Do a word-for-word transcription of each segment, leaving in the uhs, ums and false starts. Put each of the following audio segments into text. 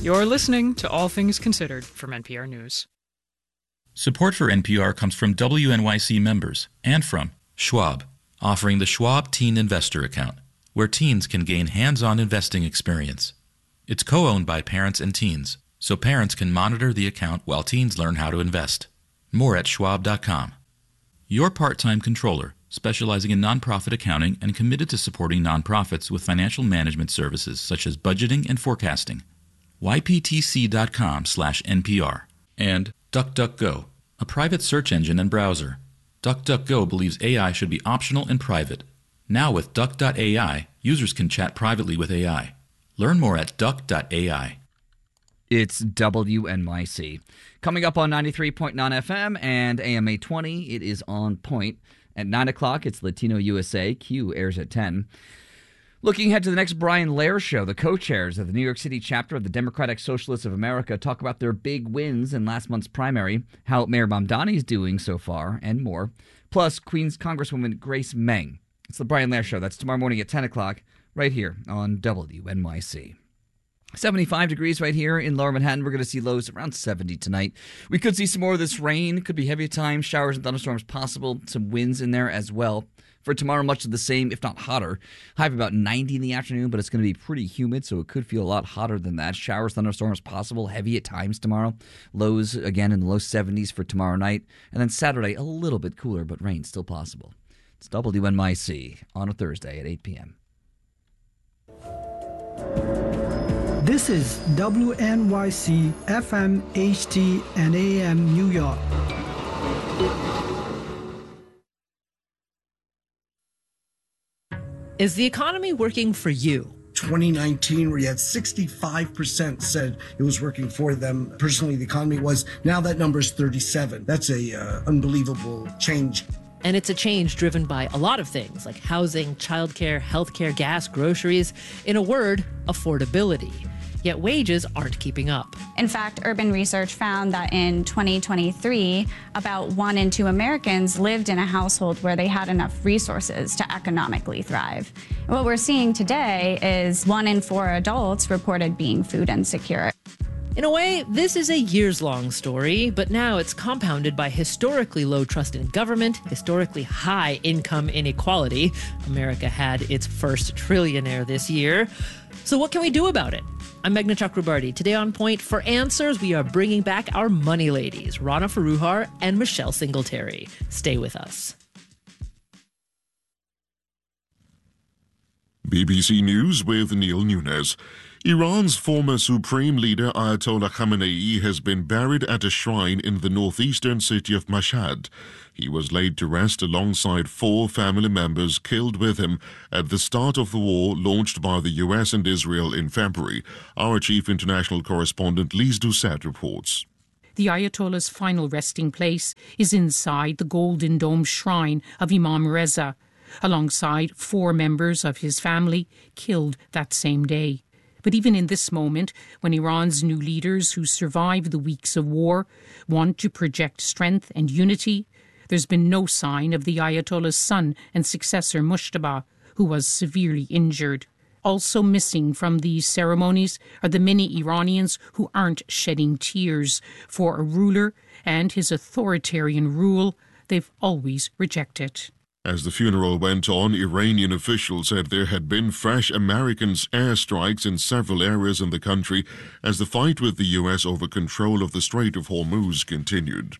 You're listening to All Things Considered from N P R News. Support for N P R comes from W N Y C members and from Schwab, offering the Schwab Teen Investor Account, where teens can gain hands-on investing experience. It's co-owned by parents and teens, so parents can monitor the account while teens learn how to invest. More at schwab dot com. Your part-time controller, specializing in nonprofit accounting and committed to supporting nonprofits with financial management services such as budgeting and forecasting. Y P T C dot com slash N P R. And DuckDuckGo, a private search engine and browser. DuckDuckGo believes A I should be optional and private. Now with Duck dot A I, users can chat privately with A I. Learn more at Duck dot A I. It's W N Y C. Coming up on ninety-three point nine F M and A M eight twenty, it is On Point. At nine o'clock, it's Latino U S A. Q airs at ten. Looking ahead to the next Brian Lehrer show, the co-chairs of the New York City chapter of the Democratic Socialists of America talk about their big wins in last month's primary, how Mayor Mamdani is doing so far, and more. Plus, Queens Congresswoman Grace Meng. It's the Brian Lehrer show. That's tomorrow morning at ten o'clock, right here on W N Y C. seventy-five degrees right here in Lower Manhattan. We're going to see lows around seventy tonight. We could see some more of this rain. Could be heavy at times. Showers and thunderstorms possible. Some winds in there as well. For tomorrow, much of the same, if not hotter. High of about ninety in the afternoon, but it's going to be pretty humid, so it could feel a lot hotter than that. Showers, thunderstorms possible. Heavy at times tomorrow. Lows, again, in the low seventies for tomorrow night. And then Saturday, a little bit cooler, but rain still possible. It's W N Y C on a Thursday at eight p.m. This is W N Y C F M, H T, and A M New York. Is the economy working for you? twenty nineteen, where you had sixty-five percent said it was working for them. Personally, the economy was. Now that number is thirty-seven. That's a uh, unbelievable change. And it's a change driven by a lot of things like housing, childcare, healthcare, gas, groceries. In a word, affordability. Yet wages aren't keeping up. In fact, urban research found that in twenty twenty-three, about one in two Americans lived in a household where they had enough resources to economically thrive. And what we're seeing today is one in four adults reported being food insecure. In a way, this is a years-long story, but now it's compounded by historically low trust in government, historically high income inequality. America had its first trillionaire this year. So what can we do about it? I'm Meghna Chakrabarti. Today on Point, for answers, we are bringing back our money ladies, Rana Foroohar and Michelle Singletary. Stay with us. B B C News with Neil Nunes. Iran's former supreme leader Ayatollah Khamenei has been buried at a shrine in the northeastern city of Mashhad. He was laid to rest alongside four family members killed with him at the start of the war launched by the U S and Israel in February. Our chief international correspondent Lise Doucette reports. The Ayatollah's final resting place is inside the Golden Dome shrine of Imam Reza, alongside four members of his family killed that same day. But even in this moment, when Iran's new leaders who survived the weeks of war want to project strength and unity, there's been no sign of the Ayatollah's son and successor Mujtaba, who was severely injured. Also missing from these ceremonies are the many Iranians who aren't shedding tears for a ruler and his authoritarian rule they've always rejected. As the funeral went on, Iranian officials said there had been fresh American airstrikes in several areas in the country as the fight with the U S over control of the Strait of Hormuz continued.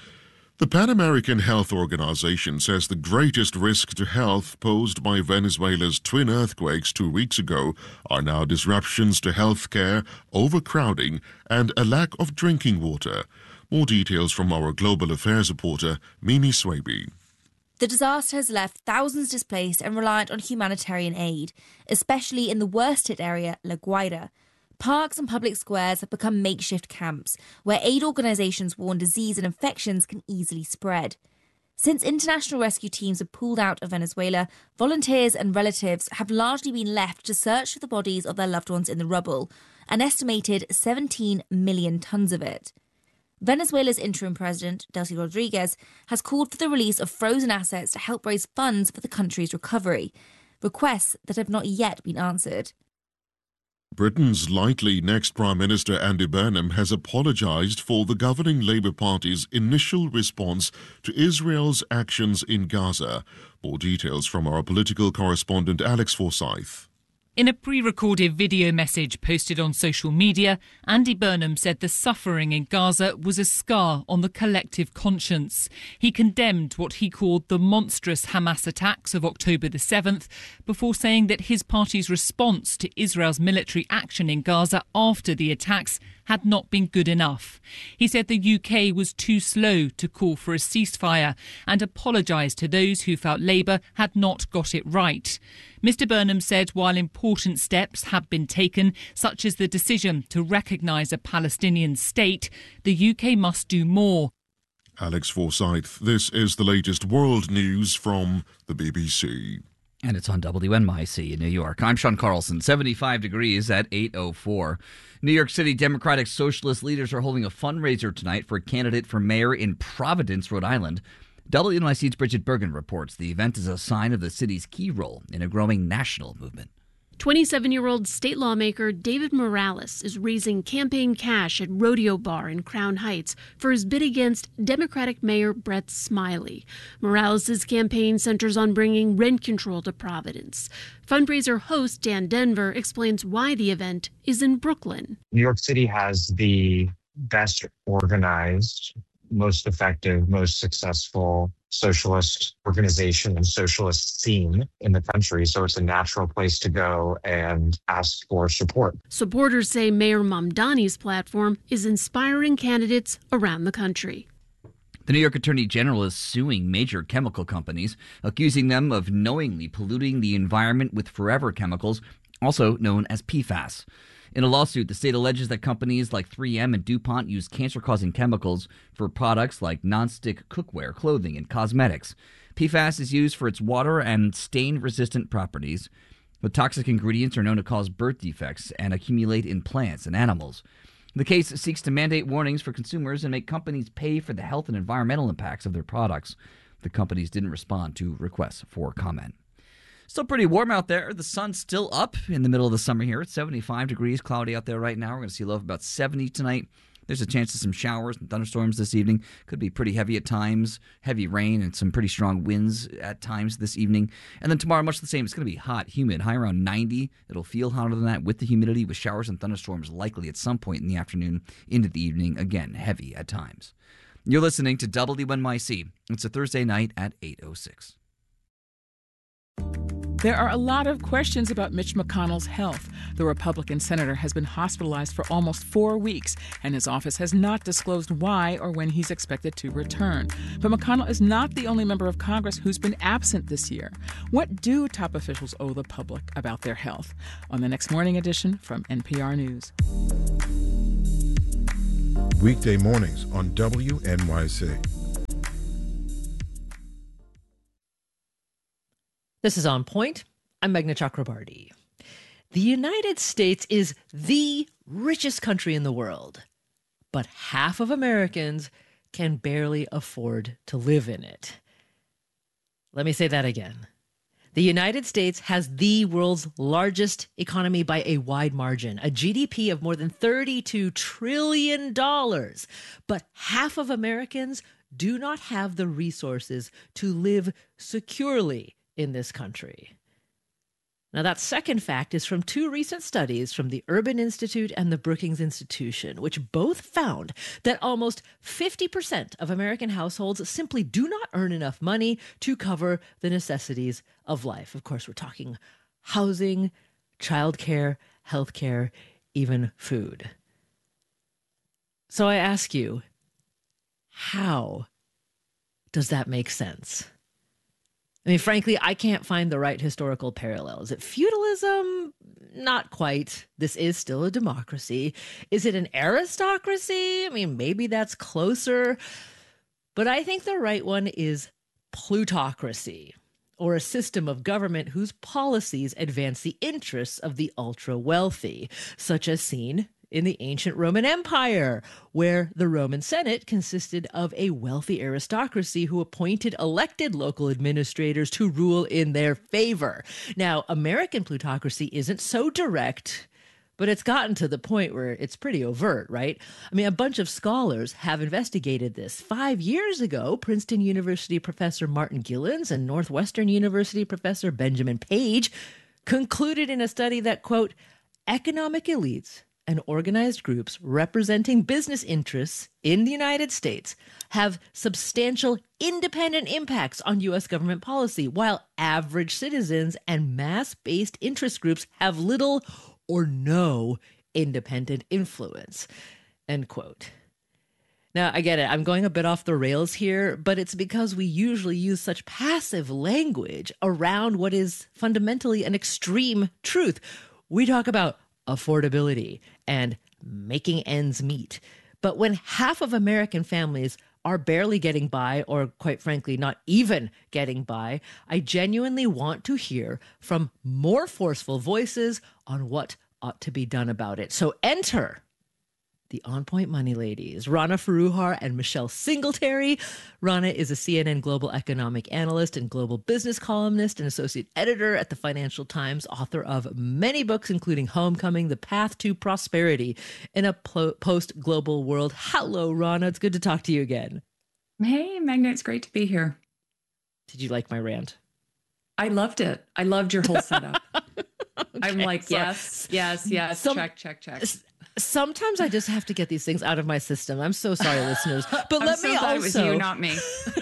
The Pan American Health Organization says the greatest risk to health posed by Venezuela's twin earthquakes two weeks ago are now disruptions to health care, overcrowding, and a lack of drinking water. More details from our global affairs reporter, Mimi Swaby. The disaster has left thousands displaced and reliant on humanitarian aid, especially in the worst-hit area, La Guaira. Parks and public squares have become makeshift camps, where aid organisations warn disease and infections can easily spread. Since international rescue teams have pulled out of Venezuela, volunteers and relatives have largely been left to search for the bodies of their loved ones in the rubble, an estimated seventeen million tonnes of it. Venezuela's interim president, Delcy Rodriguez, has called for the release of frozen assets to help raise funds for the country's recovery, requests that have not yet been answered. Britain's likely next Prime Minister Andy Burnham has apologised for the governing Labour Party's initial response to Israel's actions in Gaza. More details from our political correspondent Alex Forsyth. In a pre-recorded video message posted on social media, Andy Burnham said the suffering in Gaza was a scar on the collective conscience. He condemned what he called the monstrous Hamas attacks of October the seventh, before saying that his party's response to Israel's military action in Gaza after the attacks had not been good enough. He said the U K was too slow to call for a ceasefire and apologised to those who felt Labour had not got it right. Mister Burnham said while important steps have been taken, such as the decision to recognise a Palestinian state, the U K must do more. Alex Forsyth, this is the latest world news from the B B C. And it's on W N Y C in New York. I'm Sean Carlson, seventy-five degrees at eight oh four. New York City Democratic Socialist leaders are holding a fundraiser tonight for a candidate for mayor in Providence, Rhode Island. W N Y C's Bridget Bergen reports the event is a sign of the city's key role in a growing national movement. twenty-seven-year-old state lawmaker David Morales is raising campaign cash at Rodeo Bar in Crown Heights for his bid against Democratic Mayor Brett Smiley. Morales' campaign centers on bringing rent control to Providence. Fundraiser host Dan Denver explains why the event is in Brooklyn. New York City has the best organized, most effective, most successful socialist organization and socialist scene in the country. So it's a natural place to go and ask for support. Supporters say Mayor Mamdani's platform is inspiring candidates around the country. The New York Attorney General is suing major chemical companies, accusing them of knowingly polluting the environment with forever chemicals, also known as P FAS. In a lawsuit, the state alleges that companies like three M and DuPont use cancer-causing chemicals for products like nonstick cookware, clothing, and cosmetics. P FAS is used for its water and stain-resistant properties. The toxic ingredients are known to cause birth defects and accumulate in plants and animals. The case seeks to mandate warnings for consumers and make companies pay for the health and environmental impacts of their products. The companies didn't respond to requests for comment. Still pretty warm out there. The sun's still up in the middle of the summer here. It's seventy-five degrees, cloudy out there right now. We're going to see a low of about seventy tonight. There's a chance of some showers and thunderstorms this evening. Could be pretty heavy at times, heavy rain and some pretty strong winds at times this evening. And then tomorrow, much the same. It's going to be hot, humid, high around ninety. It'll feel hotter than that with the humidity, with showers and thunderstorms likely at some point in the afternoon into the evening. Again, heavy at times. You're listening to W N Y C. It's a Thursday night at eight oh six. There are a lot of questions about Mitch McConnell's health. The Republican senator has been hospitalized for almost four weeks, and his office has not disclosed why or when he's expected to return. But McConnell is not the only member of Congress who's been absent this year. What do top officials owe the public about their health? On the next morning edition from N P R News. Weekday mornings on W N Y C. This is On Point. I'm Meghna Chakrabarti. The United States is the richest country in the world, but half of Americans can barely afford to live in it. Let me say that again. The United States has the world's largest economy by a wide margin, a G D P of more than thirty-two trillion dollars, but half of Americans do not have the resources to live securely in this country. Now, that second fact is from two recent studies from the Urban Institute and the Brookings Institution, which both found that almost fifty percent of American households simply do not earn enough money to cover the necessities of life. Of course, we're talking housing, childcare, healthcare, even food. So I ask you, how does that make sense? I mean, frankly, I can't find the right historical parallel. Is it feudalism? Not quite. This is still a democracy. Is it an aristocracy? I mean, maybe that's closer. But I think the right one is plutocracy, or a system of government whose policies advance the interests of the ultra-wealthy, such as seen in the ancient Roman Empire, where the Roman Senate consisted of a wealthy aristocracy who appointed elected local administrators to rule in their favor. Now, American plutocracy isn't so direct, But it's gotten to the point where it's pretty overt, right? I mean, a bunch of scholars have investigated this. Five years ago, Princeton University professor Martin Gillens and Northwestern University professor Benjamin Page concluded in a study that, quote, economic elites and organized groups representing business interests in the United States have substantial independent impacts on U S government policy, while average citizens and mass-based interest groups have little or no independent influence, end quote. Now, I get it. I'm going a bit off the rails here, but it's because we usually use such passive language around what is fundamentally an extreme truth. We talk about affordability and making ends meet. But when half of American families are barely getting by, or quite frankly, not even getting by, I genuinely want to hear from more forceful voices on what ought to be done about it. So enter the On Point Money Ladies, Rana Foroohar and Michelle Singletary. Rana is a C N N global economic analyst and global business columnist and associate editor at the Financial Times, author of many books, including Homecoming, The Path to Prosperity in a pl- Post-Global World. Hello, Rana. It's good to talk to you again. Hey, Magna. It's great to be here. Did you like my rant? I loved it. I loved your whole setup. Okay, I'm like, so, yes, yes, yes, some, check, check, check. Sometimes I just have to get these things out of my system. I'm so sorry, listeners. But I'm let so me glad also... it was you, not me.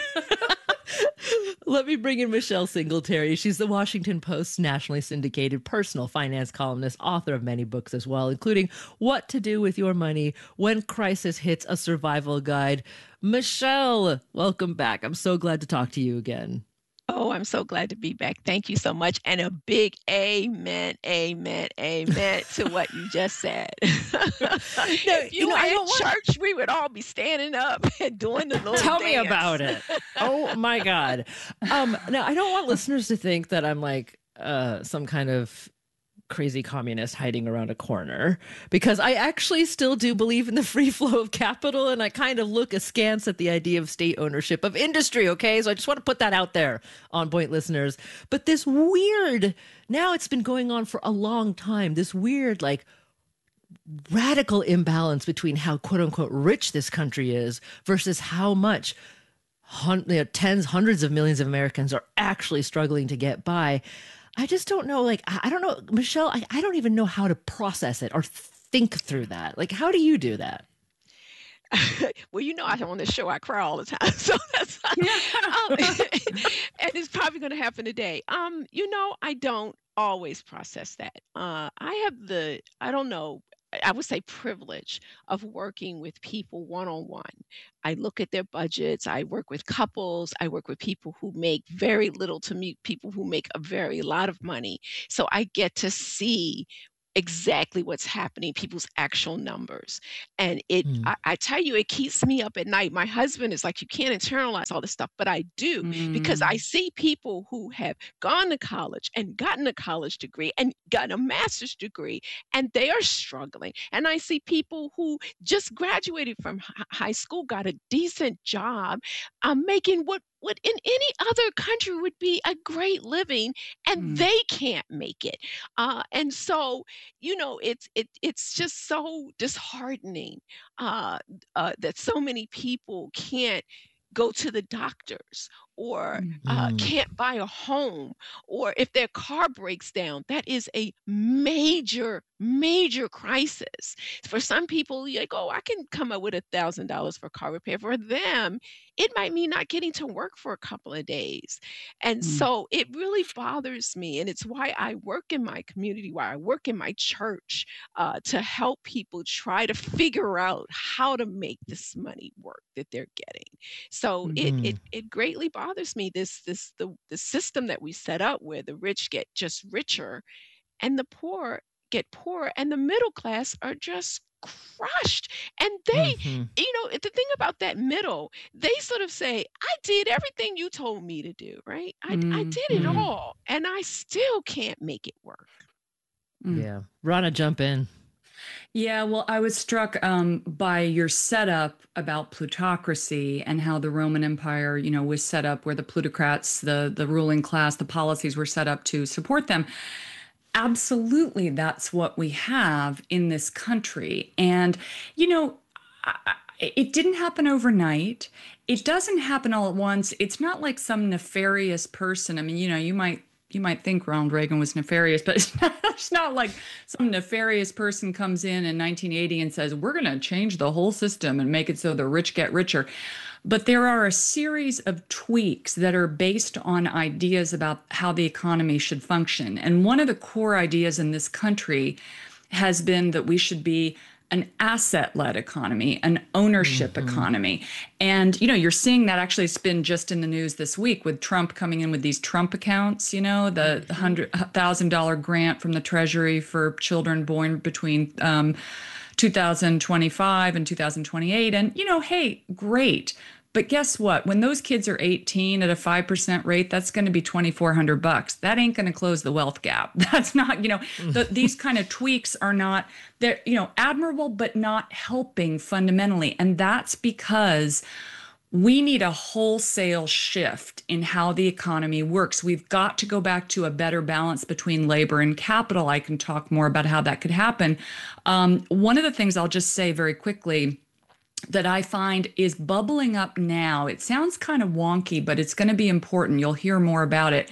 Let me bring in Michelle Singletary. She's the Washington Post's nationally syndicated personal finance columnist, author of many books as well, including What to Do with Your Money When Crisis Hits, a Survival Guide. Michelle, welcome back. I'm so glad to talk to you again. Oh, I'm so glad to be back. Thank you so much. And a big amen, amen, amen to what you just said. No, if you, you know, were I at don't want... church, we would all be standing up and doing the little Tell dance. me about it. Oh, my God. Um, now, I don't want listeners to think that I'm like uh, some kind of crazy communist hiding around a corner, because I actually still do believe in the free flow of capital, and I kind of look askance at the idea of state ownership of industry, okay? So I just want to put that out there, On Point listeners. But this weird, now it's been going on for a long time, this weird, like, radical imbalance between how quote-unquote rich this country is versus how much hun- you know, tens, hundreds of millions of Americans are actually struggling to get by. I just don't know, like, I don't know, Michelle, I, I don't even know how to process it or think through that. Like, how do you do that? Well, you know, I on this show, I cry all the time. So that's, um, and it's probably going to happen today. Um, you know, I don't always process that. Uh, I have the, I don't know, I would say privilege of working with people one-on-one. I look at their budgets. I work with couples. I work with people who make very little to meet people who make a very lot of money. So I get to see exactly what's happening, people's actual numbers. And it, mm. I, I tell you, it keeps me up at night. My husband is like, you can't internalize all this stuff, but I do mm. because I see people who have gone to college and gotten a college degree and gotten a master's degree, and they are struggling. And I see people who just graduated from high school, got a decent job, um, making what what in any other country would be a great living, and mm. they can't make it. Uh, and so, you know, it's it it's just so disheartening uh, uh, that so many people can't go to the doctors or uh, mm. can't buy a home, or if their car breaks down. That is a major, major crisis. For some people, you like, oh, I can come up with a thousand dollars for car repair. For them, it might mean not getting to work for a couple of days. And mm. so it really bothers me. And it's why I work in my community, why I work in my church, uh, to help people try to figure out how to make this money work that they're getting. So mm-hmm. it, it it greatly bothers me, this this the the system that we set up where the rich get just richer and the poor get poorer, and the middle class are just crushed. And they, mm-hmm. you know, the thing about that middle, they sort of say, I did everything you told me to do, right? I, mm-hmm. I did it all, and I still can't make it work. Mm. Yeah. Rana, jump in. Yeah, well, I was struck um, by your setup about plutocracy and how the Roman Empire, you know, was set up where the plutocrats, the the ruling class, the policies were set up to support them. absolutely, that's what we have in this country. And, you know, I, it didn't happen overnight. It doesn't happen all at once. It's not like some nefarious person. I mean, you know, you might you might think Ronald Reagan was nefarious, but it's not, it's not like some nefarious person comes in in nineteen eighty and says, we're going to change the whole system and make it so the rich get richer. But there are a series of tweaks that are based on ideas about how the economy should function. And one of the core ideas in this country has been that we should be an asset-led economy, an ownership mm-hmm. economy. And, you know, you're seeing that actually it's been just in the news this week with Trump coming in with these Trump accounts, you know, the mm-hmm. one hundred thousand dollars grant from the Treasury for children born between um, two thousand twenty-five and two thousand twenty-eight. And, you know, hey, great. But guess what? When those kids are eighteen at a five percent rate, that's going to be twenty-four hundred bucks. That ain't going to close the wealth gap. That's not, you know, the, these kind of tweaks are not, they're, you know, admirable, but not helping fundamentally. And that's because we need a wholesale shift in how the economy works. We've got to go back to a better balance between labor and capital. I can talk more about how that could happen. Um, one of the things I'll just say very quickly that I find is bubbling up now. It sounds kind of wonky, but it's going to be important. You'll hear more about it.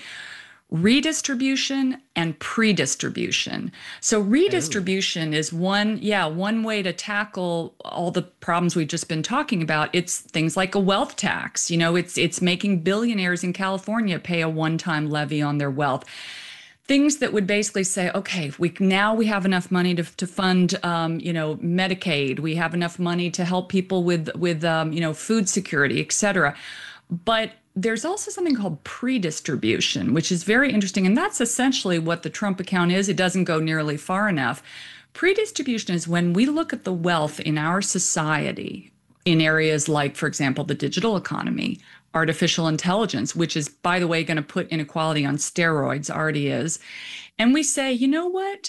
Redistribution and pre-distribution. So redistribution oh. is one, yeah, one way to tackle all the problems we've just been talking about. It's things like a wealth tax. You know, it's it's making billionaires in California pay a one-time levy on their wealth. Things that would basically say, okay, we now we have enough money to to fund, um, you know, Medicaid. We have enough money to help people with with um, you know, food security, et cetera. But there's also something called pre-distribution, which is very interesting, and that's essentially what the Trump account is. It doesn't go nearly far enough. Pre-distribution is when we look at the wealth in our society in areas like, for example, the digital economy, artificial intelligence, which is, by the way, going to put inequality on steroids, already is. And we say, you know what?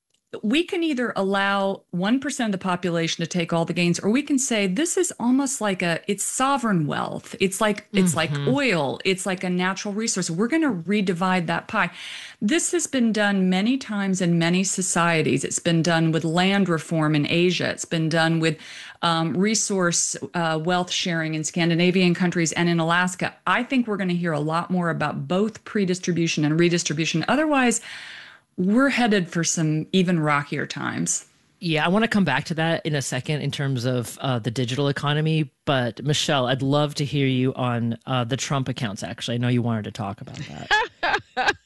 We can either allow one percent of the population to take all the gains, or we can say this is almost like a, it's sovereign wealth. It's like, it's mm-hmm. like oil. It's like a natural resource. We're going to redivide that pie. This has been done many times in many societies. It's been done with land reform in Asia. It's been done with um, resource uh, wealth sharing in Scandinavian countries and in Alaska. I think we're going to hear a lot more about both pre-distribution and redistribution. Otherwise, we're headed for some even rockier times. Yeah, I want to come back to that in a second in terms of uh, the digital economy. But Michelle, I'd love to hear you on uh, the Trump accounts, actually. I know you wanted to talk about that.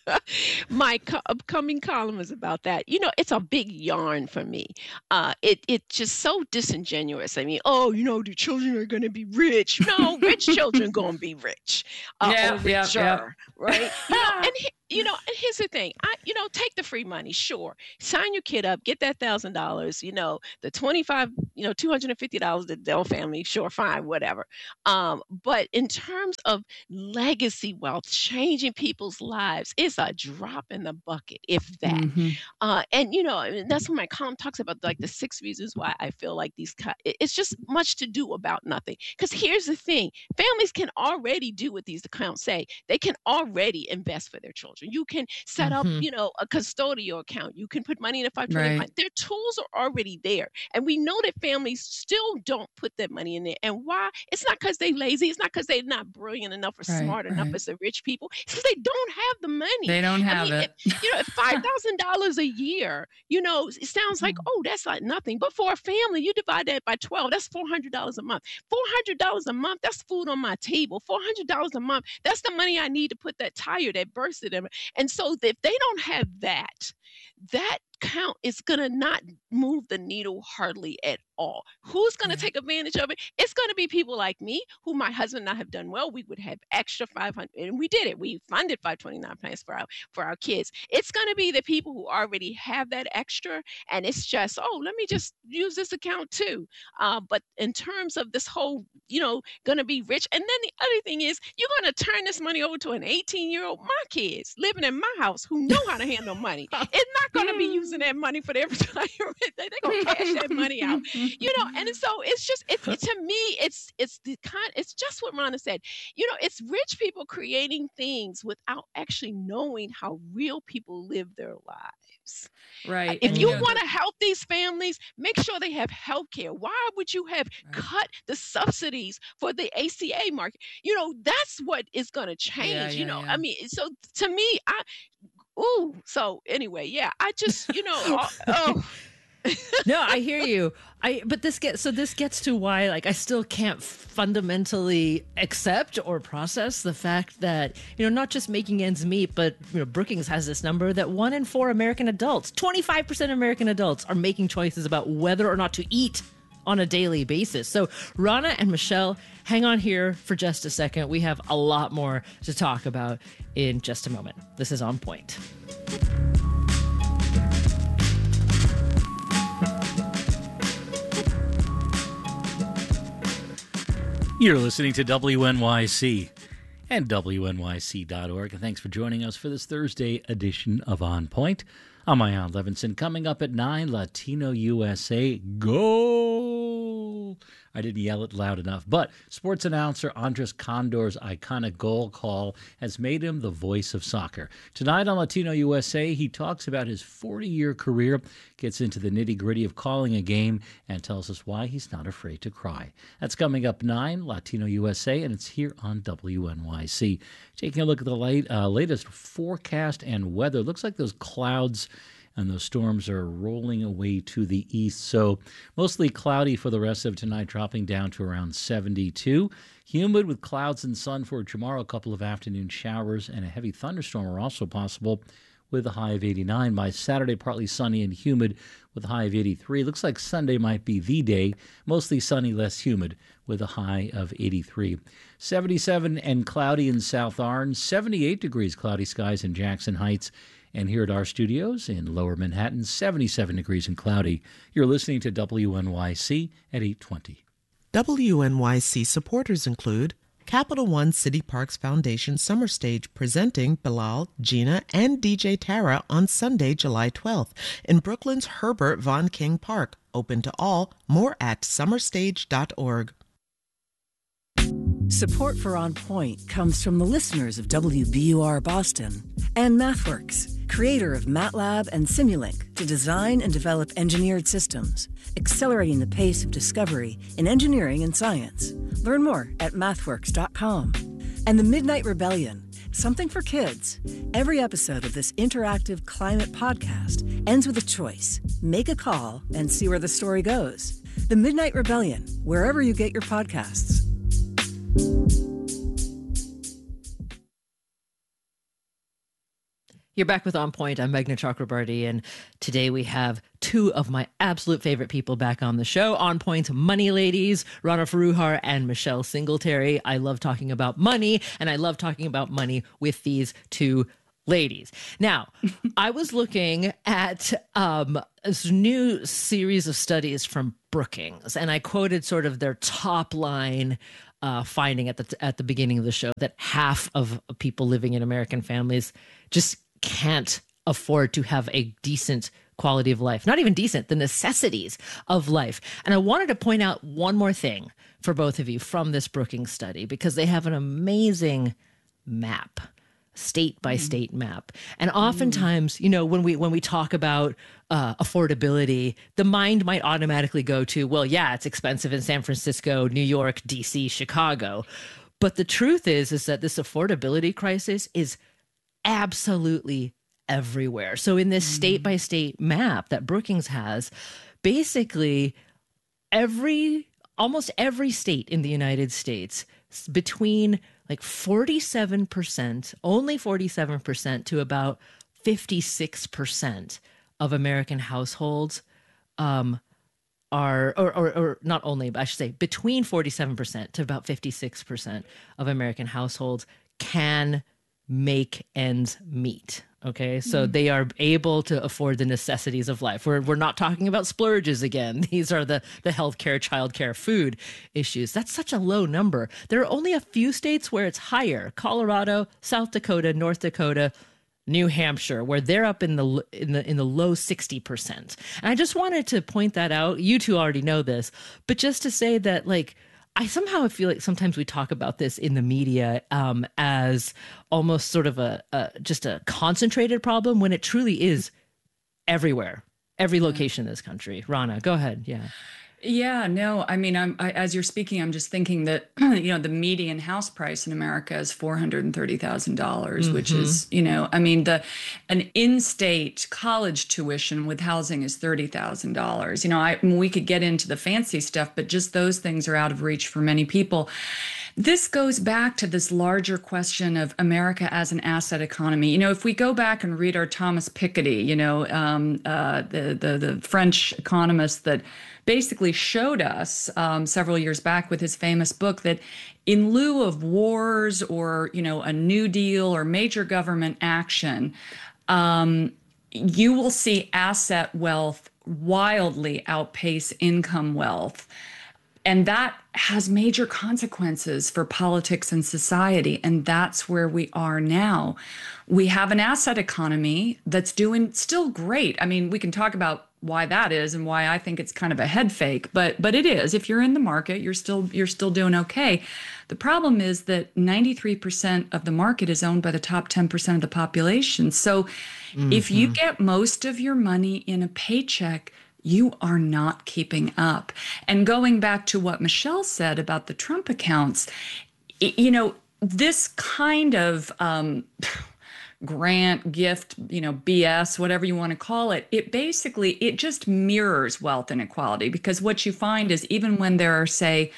My co- upcoming column is about that. You know, it's a big yarn for me. Uh, it It's just so disingenuous. I mean, oh, you know, the children are going to be rich. No, rich children going to be rich. Uh, yeah, or richer, yeah, yeah. right? You know, and he, you know, and here's the thing. I, you know, take the free money, sure. Sign your kid up, get that thousand dollars. You know, the twenty-five, you know, two hundred and fifty dollars. The Dell family, sure, fine, whatever. Um, but in terms of legacy wealth, changing people's lives, it's a drop in the bucket, if that. Mm-hmm. Uh, and you know, I mean, that's when my column talks about like the six reasons why I feel like these. Co- it's just much to do about nothing. Because here's the thing: families can already do what these accounts say. They can already invest for their children. You can set up, Mhm. you know, a custodial account. You can put money in a five twenty Right. fund. Their tools are already there. And we know that families still don't put their money in there. And why? It's not because they're lazy. It's not because they're not brilliant enough or Right, smart enough right. as the rich people. It's because they don't have the money. They don't have I mean, it. if, you know, five thousand dollars a year, you know, it sounds like, oh, that's like nothing. But for a family, you divide that by twelve, that's four hundred dollars a month. four hundred dollars a month, that's food on my table. four hundred dollars a month, that's the money I need to put that tire that bursted in. And so if they don't have that, that count is going to not move the needle hardly at all. Who's going to take advantage of it? It's going to be people like me, who my husband and I have done well. We would have extra five hundred, and we did it. We funded five twenty-nine plans for our for our kids. It's going to be the people who already have that extra, and it's just, oh, let me just use this account too. Uh, but in terms of this whole, you know, going to be rich, and then the other thing is, you're going to turn this money over to an eighteen-year-old, my kids living in my house who know how to handle money. It's not going to be using that money for their retirement. They're going to cash that money out. You know, and so it's just, it, it, to me, it's it's the kind, it's just what Rhonda said. You know, it's rich people creating things without actually knowing how real people live their lives. jobs. Right. If And, you you know, want to help these families, make sure they have health care. Why would you have cut the subsidies for the A C A market? You know, that's what is going to change. Yeah, you yeah, know, yeah. I mean, so to me, I, ooh, so anyway, yeah, I just, you know, uh, oh. No, I hear you. I but this gets so this gets to why like I still can't fundamentally accept or process the fact that, you know, not just making ends meet, but, you know, Brookings has this number that one in four American adults, twenty-five percent of American adults are making choices about whether or not to eat on a daily basis. So Rana and Michelle, hang on here for just a second. We have a lot more to talk about in just a moment. This is On Point. You're listening to W N Y C and W N Y C dot org. And thanks for joining us for this Thursday edition of On Point. I'm Ian Levinson. Coming up at nine, Latino U S A, goal! I didn't yell it loud enough. But sports announcer Andres Condor's iconic goal call has made him the voice of soccer. Tonight on Latino U S A, he talks about his forty-year career, gets into the nitty-gritty of calling a game, and tells us why he's not afraid to cry. That's coming up nine, Latino U S A, and it's here on W N Y C. Taking a look at the late, uh, latest forecast and weather. Looks like those clouds and those storms are rolling away to the east. So mostly cloudy for the rest of tonight, dropping down to around seventy-two. Humid with clouds and sun for tomorrow. A couple of afternoon showers and a heavy thunderstorm are also possible with a high of eighty-nine. By Saturday, partly sunny and humid with a high of eighty-three. Looks like Sunday might be the day. Mostly sunny, less humid with a high of eighty-three. seventy-seven and cloudy in South Orange. seventy-eight degrees cloudy skies in Jackson Heights. And here at our studios in Lower Manhattan, seventy-seven degrees and cloudy. You're listening to W N Y C at eight twenty. W N Y C supporters include Capital One City Parks Foundation Summer Stage presenting Bilal, Gina, and D J Tara on Sunday, July twelfth in Brooklyn's Herbert Von King Park. Open to all. More at summer stage dot org. Support for On Point comes from the listeners of W B U R Boston and MathWorks, creator of MATLAB and Simulink, to design and develop engineered systems, accelerating the pace of discovery in engineering and science. Learn more at mathworks dot com. And the Midnight Rebellion, something for kids. Every episode of this interactive climate podcast ends with a choice. Make a call and see where the story goes. The Midnight Rebellion, wherever you get your podcasts. You're back with On Point. I'm Meghna Chakrabarty, and today we have two of my absolute favorite people back on the show. On Point's money ladies, Rana Foroohar and Michelle Singletary. I love talking about money, and I love talking about money with these two ladies. Now, I was looking at um, this new series of studies from Brookings, and I quoted sort of their top line uh, finding at the at the beginning of the show that half of people living in American families just can't afford to have a decent quality of life. Not even decent, the necessities of life. And I wanted to point out one more thing for both of you from this Brookings study, because they have an amazing map, state by state map. And oftentimes, you know, when we when we talk about uh, affordability, the mind might automatically go to, well, yeah, it's expensive in San Francisco, New York, D C, Chicago. But the truth is, is that this affordability crisis is absolutely everywhere. So in this state by state map that Brookings has, basically every almost every state in the United States, between like forty-seven percent, only forty-seven percent to about fifty-six percent of American households um, are, or, or, or not only, but I should say between forty-seven percent to about fifty-six percent of American households can make ends meet. Okay, so mm-hmm. they are able to afford the necessities of life. We're we're not talking about splurges again. These are the the healthcare, childcare, food issues. That's such a low number. There are only a few states where it's higher: Colorado, South Dakota, North Dakota, New Hampshire, where they're up in the in the in the low sixty percent. And I just wanted to point that out. You two already know this, but just to say that, like, I somehow feel like sometimes we talk about this in the media um, as almost sort of a, a just a concentrated problem, when it truly is everywhere, every location in this country. Rana, go ahead. Yeah. Yeah, no, I mean, I'm I, as you're speaking, I'm just thinking that, you know, the median house price in America is four hundred thirty thousand dollars, mm-hmm. which is, you know, I mean, the an in-state college tuition with housing is thirty thousand dollars. You know, I we could get into the fancy stuff, but just those things are out of reach for many people. This goes back to this larger question of America as an asset economy. You know, if we go back and read our Thomas Piketty, you know, um, uh, the, the the French economist that basically showed us um, several years back with his famous book that in lieu of wars or, you know, a New Deal or major government action, um, you will see asset wealth wildly outpace income wealth. And that has major consequences for politics and society. And that's where we are now. We have an asset economy that's doing still great. I mean, we can talk about why that is and why I think it's kind of a head fake, but but it is. If you're in the market, you're still you're still doing okay. The problem is that ninety-three percent of the market is owned by the top ten percent of the population. So mm-hmm. if you get most of your money in a paycheck, you are not keeping up. And going back to what Michelle said about the Trump accounts, you know, this kind of um, grant, gift, you know, B S, whatever you want to call it, it basically, it just mirrors wealth inequality, because what you find is even when there are, say,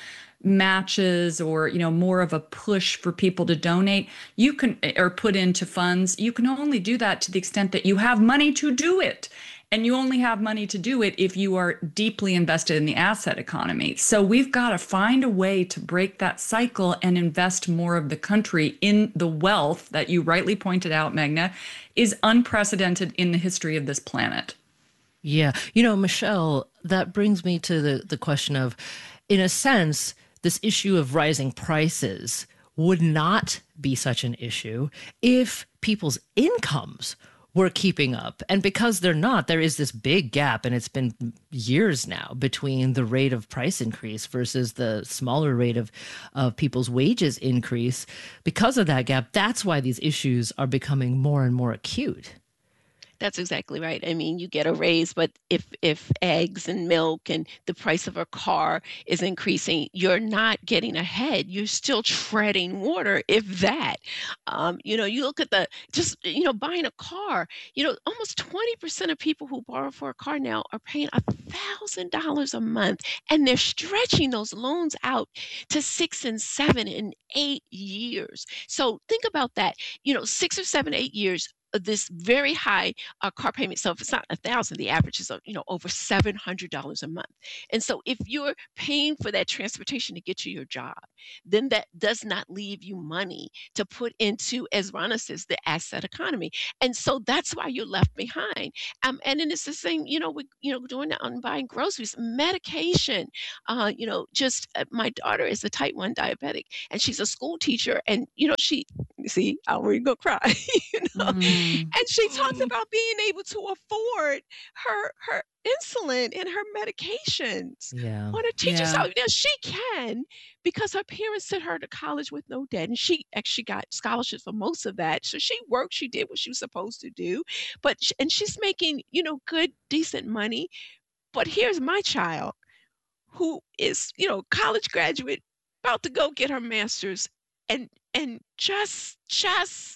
matches or, you know, more of a push for people to donate, you can, or put into funds, you can only do that to the extent that you have money to do it. And you only have money to do it if you are deeply invested in the asset economy. So we've got to find a way to break that cycle and invest more of the country in the wealth that you rightly pointed out, Meghna, is unprecedented in the history of this planet. Yeah. You know, Michelle, that brings me to the, the question of, in a sense, this issue of rising prices would not be such an issue if people's incomes were keeping up. And because they're not, there is this big gap, and it's been years now, between the rate of price increase versus the smaller rate of, of people's wages increase. Because of that gap, that's why these issues are becoming more and more acute. That's exactly right. I mean, you get a raise, but if if eggs and milk and the price of a car is increasing, you're not getting ahead. You're still treading water, if that. Um, you know, you look at the, just, you know, buying a car, you know, almost twenty percent of people who borrow for a car now are paying one thousand dollars a month, and they're stretching those loans out to six and seven and eight years. So think about that, you know, six or seven, eight years, this very high uh, car payment. So if it's not a thousand, the average is, you know, over seven hundred dollars a month. And so if you're paying for that transportation to get you your job, then that does not leave you money to put into, as Rana says, the asset economy. And so that's why you're left behind. Um, and then it's the same, you know, with, you know, doing that on buying groceries, medication. Uh, you know, just uh, my daughter is a type one diabetic, and she's a school teacher, and you know, she see, I'm really gonna cry. you know. Mm. And she talks about being able to afford her her insulin and her medications yeah. on a teacher's yeah. salary. Now she can, because her parents sent her to college with no debt, and she actually got scholarships for most of that. So she worked, she did what she was supposed to do, but and she's making, you know, good, decent money. But here's my child, who is, you know, college graduate, about to go get her master's, and and just just.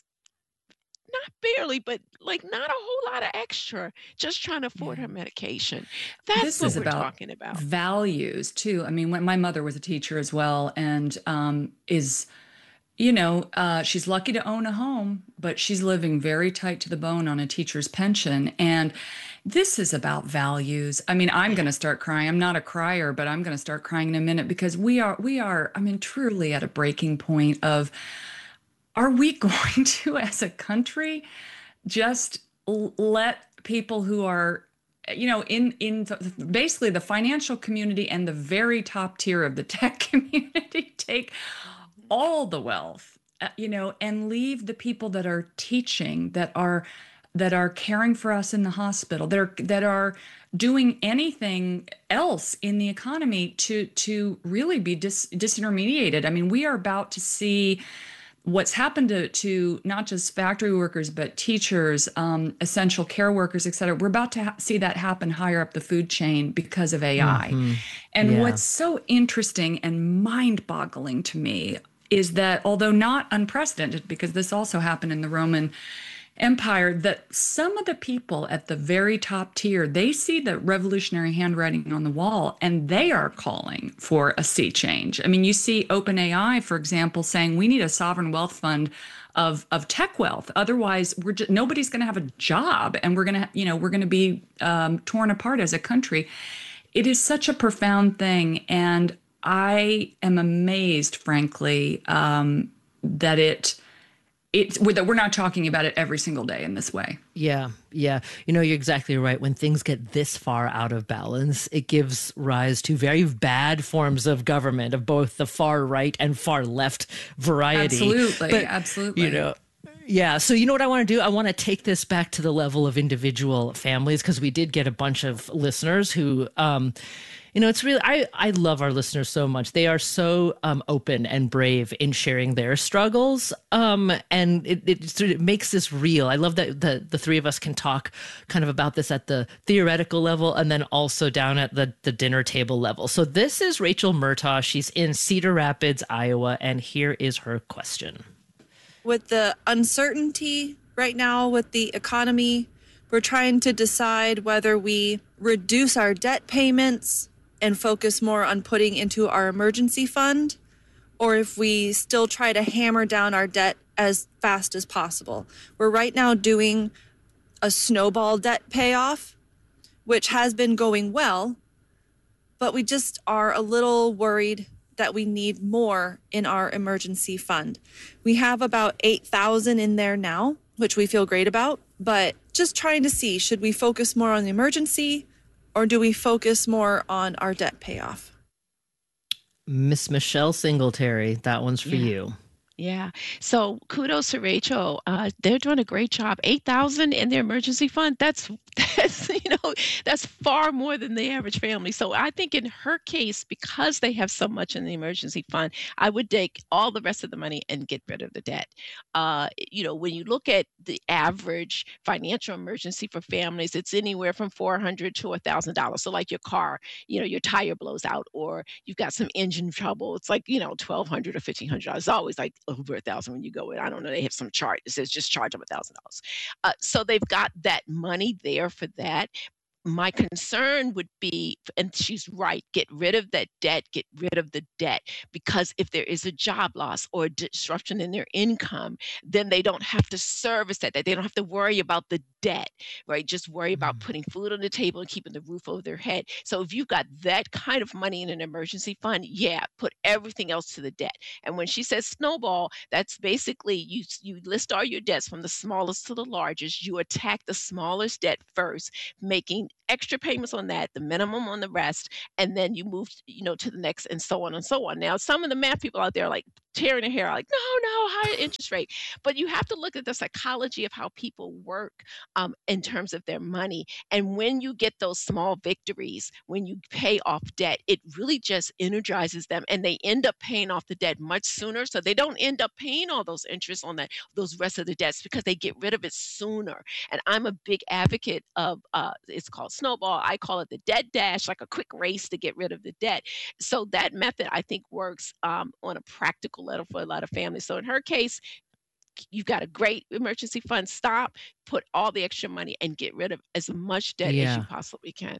Not barely, but like not a whole lot of extra, just trying to afford her medication. That's this what is we're about talking about. Values too. I mean, when my mother was a teacher as well, and um, is, you know, uh, she's lucky to own a home, but she's living very tight to the bone on a teacher's pension. And this is about values. I mean, I'm going to start crying. I'm not a crier, but I'm going to start crying in a minute, because we are, we are, I mean, truly at a breaking point of, are we going to, as a country, just l- let people who are, you know, in in th- basically the financial community and the very top tier of the tech community take all the wealth, uh, you know, and leave the people that are teaching, that are that are caring for us in the hospital, that are that are doing anything else in the economy to to really be dis- disintermediated. I mean, we are about to see what's happened to, to not just factory workers, but teachers, um, essential care workers, et cetera, we're about to ha- see that happen higher up the food chain because of A I. Mm-hmm. And Yeah. what's so interesting and mind-boggling to me is that, although not unprecedented, because this also happened in the Roman Empire, that some of the people at the very top tier, they see the revolutionary handwriting on the wall and they are calling for a sea change. I mean, you see OpenAI, for example, saying we need a sovereign wealth fund of of tech wealth. Otherwise, we're just, nobody's going to have a job, and we're going to, you know, we're going to be um, torn apart as a country. It is such a profound thing, and I am amazed, frankly, um, that it. It's, that we're not talking about it every single day in this way. Yeah, yeah. You know, you're exactly right. When things get this far out of balance, it gives rise to very bad forms of government of both the far right and far left variety. Absolutely, But, absolutely. You know, yeah. So you know what I want to do? I want to take this back to the level of individual families, because we did get a bunch of listeners who, um, you know, it's really, I, I love our listeners so much. They are so um, open and brave in sharing their struggles. Um, and it, it, sort of makes this real. I love that the, the three of us can talk kind of about this at the theoretical level and then also down at the, the dinner table level. So this is Rachel Murtaugh. She's in Cedar Rapids, Iowa. And here is her question. With the uncertainty right now with the economy, we're trying to decide whether we reduce our debt payments and focus more on putting into our emergency fund, or if we still try to hammer down our debt as fast as possible. We're right now doing a snowball debt payoff, which has been going well, but we just are a little worried that we need more in our emergency fund. We have about eight thousand in there now, which we feel great about, but just trying to see, should we focus more on the emergency or do we focus more on our debt payoff? Miss Michelle Singletary, that one's for Yeah. you. Yeah. So kudos to Rachel. Uh, they're doing a great job. eight thousand in their emergency fund. That's, that's, you know, that's far more than the average family. So I think in her case, because they have so much in the emergency fund, I would take all the rest of the money and get rid of the debt. Uh, you know, when you look at the average financial emergency for families, it's anywhere from four hundred dollars to one thousand dollars. So like your car, you know, your tire blows out or you've got some engine trouble. It's like, you know, twelve hundred dollars or fifteen hundred dollars. It's always like over a thousand when you go in. I don't know. They have some chart that says just charge them a thousand dollars. Uh, so they've got that money there for that. My concern would be, and she's right, get rid of that debt, get rid of the debt, because if there is a job loss or a disruption in their income, then they don't have to service that debt. They don't have to worry about the debt, right? Just worry about putting food on the table and keeping the roof over their head. So if you've got that kind of money in an emergency fund, yeah, put everything else to the debt. And when she says snowball, that's basically you, you list all your debts from the smallest to the largest. You attack the smallest debt first, making extra payments on that, the minimum on the rest, and then you move, you know, to the next, and so on and so on. Now, some of the math people out there are like tearing their hair, like, no, no, higher interest rate. But you have to look at the psychology of how people work um, in terms of their money. And when you get those small victories, when you pay off debt, it really just energizes them, and they end up paying off the debt much sooner. So they don't end up paying all those interest on that, those rest of the debts, because they get rid of it sooner. And I'm a big advocate of, uh, it's called snowball. I call it the debt dash, like a quick race to get rid of the debt. So that method, I think, works um, on a practical level for a lot of families. So in her case, you've got a great emergency fund. Stop, put all the extra money, and get rid of as much debt as Yeah. you possibly can.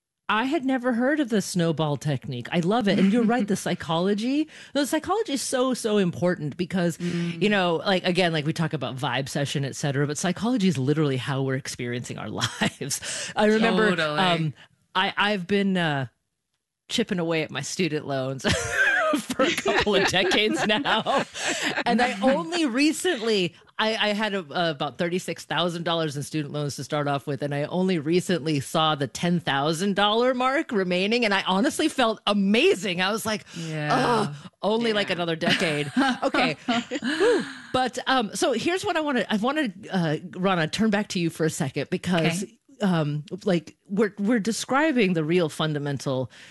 I had never heard of the snowball technique. I love it. And you're right, the psychology, the psychology is so, so important because, mm. you know, like, again, like we talk about vibe session, et cetera, but psychology is literally how we're experiencing our lives. I remember Totally. um, I, I've been uh, chipping away at my student loans for a couple of decades now. And I only recently, I, I had a, uh, about thirty-six thousand dollars in student loans to start off with. And I only recently saw the ten thousand dollars mark remaining. And I honestly felt amazing. I was like, Yeah. oh, only like another decade. Okay. Whew. But um, so here's what I want to, I want to, uh, Rana, turn back to you for a second because Okay. um, like we're, we're describing the real fundamental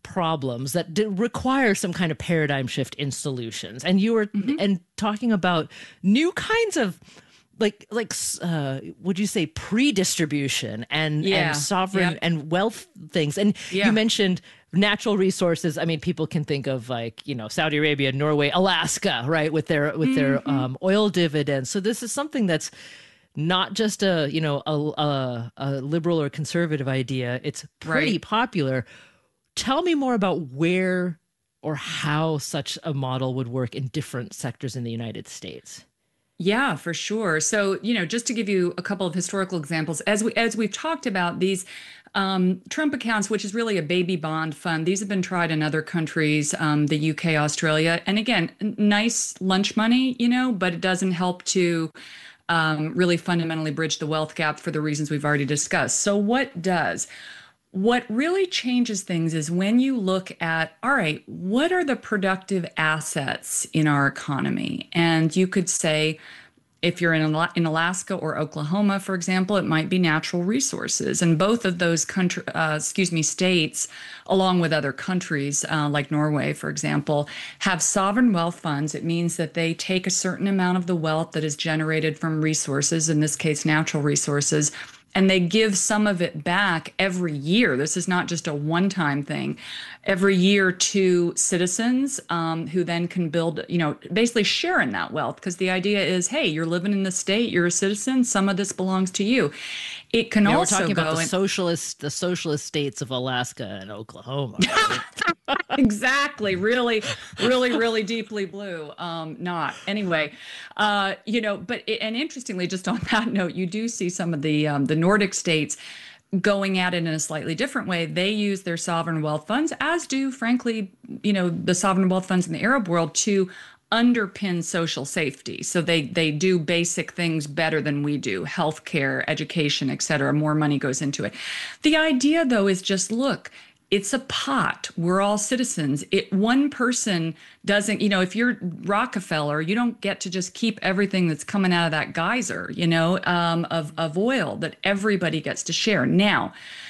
problems that d- require some kind of paradigm shift in solutions. And you were mm-hmm. and talking about new kinds of like like uh, would you say pre-distribution and yeah. and sovereign yeah. and wealth things. And yeah. you mentioned natural resources. I mean, people can think of like, you know, Saudi Arabia, Norway, Alaska, right, with their with their mm-hmm. um, oil dividends. So this is something that's not just a, you know, a, a, a liberal or conservative idea. It's pretty right. popular. Tell me more about where or how such a model would work in different sectors in the United States. Yeah, for sure. So, you know, just to give you a couple of historical examples, as we as we've talked about, these um, Trump accounts, which is really a baby bond fund, these have been tried in other countries, um, the U K, Australia, and again, nice lunch money, you know, but it doesn't help to um, really fundamentally bridge the wealth gap for the reasons we've already discussed. So, what does? What really changes things is when you look at, all right, what are the productive assets in our economy? And you could say, if you're in, in Alaska or Oklahoma, for example, it might be natural resources. And both of those country, uh, excuse me, states, along with other countries uh, like Norway, for example, have sovereign wealth funds. It means that they take a certain amount of the wealth that is generated from resources, in this case, natural resources, and they give some of it back every year. This is not just a one-time thing. Every year to citizens um, who then can build, you know, basically share in that wealth. Because the idea is, hey, you're living in the state, you're a citizen, some of this belongs to you. It can yeah, also we're talking go about the in- socialist, the socialist states of Alaska and Oklahoma. Right? Exactly. Really, really, really deeply blue. Um, not anyway, uh, you know, but it, and interestingly, just on that note, you do see some of the um, the Nordic states going at it in a slightly different way. They use their sovereign wealth funds, as do, frankly, you know, the sovereign wealth funds in the Arab world, to underpin social safety. So they they do basic things better than we do: healthcare, education, et cetera. More money goes into it. The idea, though, is just look. It's a pot. We're all citizens. It one person doesn't, you know, if you're Rockefeller, you don't get to just keep everything that's coming out of that geyser, you know, um, of, of oil that everybody gets to share. Now,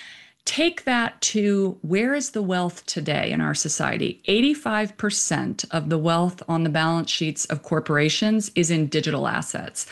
take that to where is the wealth today in our society? eighty-five percent of the wealth on the balance sheets of corporations is in digital assets,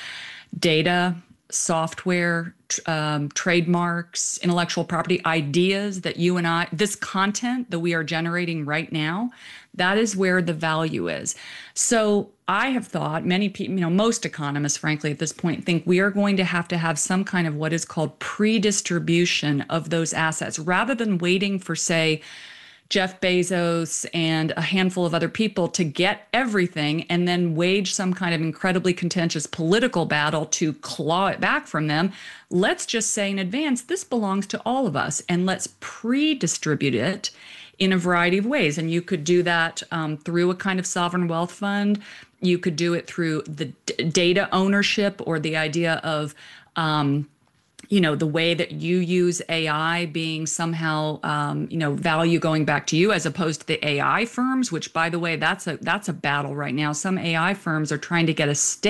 data, software, um, trademarks, intellectual property, ideas that you and I, this content that we are generating right now, that is where the value is. So I have thought, many people, you know, most economists, frankly, at this point, think we are going to have to have some kind of what is called pre-distribution of those assets, rather than waiting for, say, Jeff Bezos and a handful of other people to get everything and then wage some kind of incredibly contentious political battle to claw it back from them. Let's just say in advance, this belongs to all of us, and let's pre-distribute it in a variety of ways. And you could do that um, through a kind of sovereign wealth fund. You could do it through the d- data ownership, or the idea of um, you know, the way that you use A I being somehow, um, you know, value going back to you, as opposed to the A I firms, which, by the way, that's a that's a battle right now. Some A I firms are trying to get a stake